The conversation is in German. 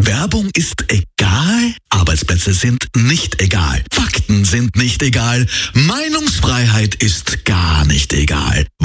Werbung ist egal, Arbeitsplätze sind nicht egal, Fakten sind nicht egal, Meinungsfreiheit ist gar nicht egal.